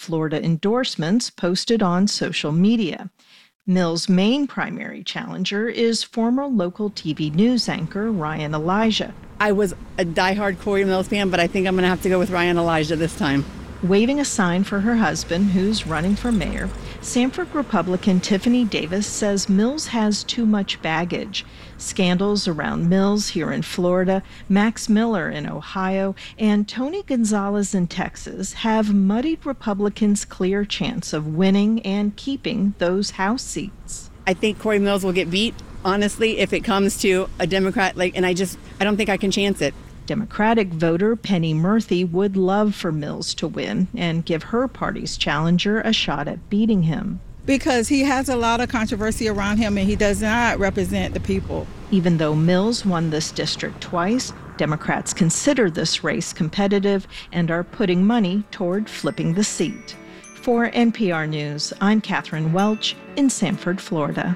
Florida endorsements posted on social media. Mills' main primary challenger is former local TV news anchor Ryan Elijah. I was a diehard Corey Mills fan, but I think I'm going to have to go with Ryan Elijah this time. Waving a sign for her husband, who's running for mayor, Sanford Republican Tiffany Davis says Mills has too much baggage. Scandals around Mills here in Florida, Max Miller in Ohio, and Tony Gonzalez in Texas have muddied Republicans' clear chance of winning and keeping those House seats. I think Corey Mills will get beat, honestly, if it comes to a Democrat, and I don't think I can chance it. Democratic voter Penny Murphy would love for Mills to win and give her party's challenger a shot at beating him. Because he has a lot of controversy around him and he does not represent the people. Even though Mills won this district twice, Democrats consider this race competitive and are putting money toward flipping the seat. For NPR News, I'm Catherine Welch in Sanford, Florida.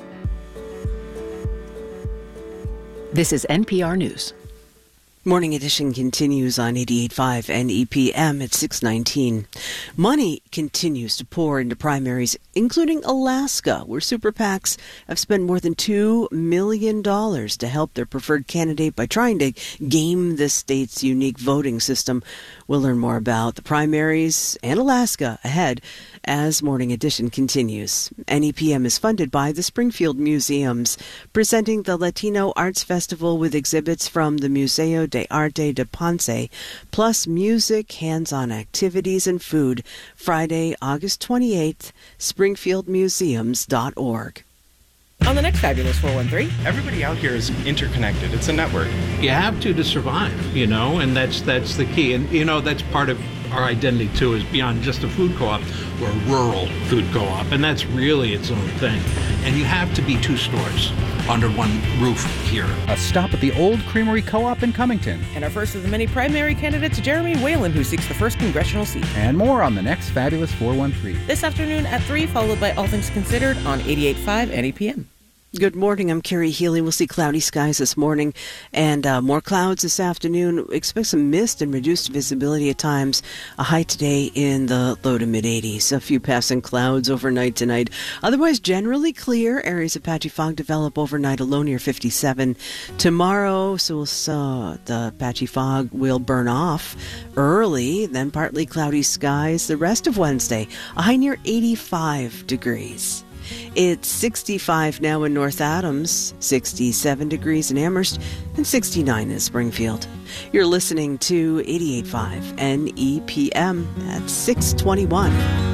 This is NPR News. Morning Edition continues on 88.5 and EPM at 6:19. Money continues to pour into primaries, including Alaska, where super PACs have spent more than $2 million to help their preferred candidate by trying to game the state's unique voting system. We'll learn more about the primaries and Alaska ahead as Morning Edition continues. NEPM is funded by the Springfield Museums, presenting the Latino Arts Festival with exhibits from the Museo de Arte de Ponce, plus music, hands-on activities, and food. Friday, August 28th, springfieldmuseums.org. On the next Fabulous 413. Everybody out here is interconnected. It's a network. You have to survive, and that's the key. And, that's part of our identity, too, is beyond just a food co-op. We're a rural food co-op, and that's really its own thing. And you have to be two stores under one roof here. A stop at the Old Creamery Co-op in Cummington. And our first of the many primary candidates, Jeremy Whalen, who seeks the first congressional seat. And more on the next Fabulous 413. This afternoon at 3, followed by All Things Considered on 88.5 NEPM. Good morning. I'm Carrie Healy. We'll see cloudy skies this morning and more clouds this afternoon. Expect some mist and reduced visibility at times. A high today in the low to mid-80s. A few passing clouds overnight tonight. Otherwise, generally clear. Areas of patchy fog develop overnight, a low near 57. Tomorrow, the patchy fog will burn off early, then partly cloudy skies. The rest of Wednesday, a high near 85 degrees. It's 65 now in North Adams, 67 degrees in Amherst, and 69 in Springfield. You're listening to 88.5 NEPM at 6:21.